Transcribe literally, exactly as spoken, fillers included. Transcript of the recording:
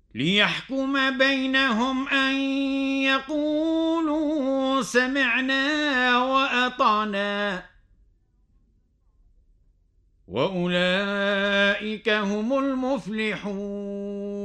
ليحكم بينهم أن يقولوا سمعنا وأطعنا وأولئك هم المفلحون.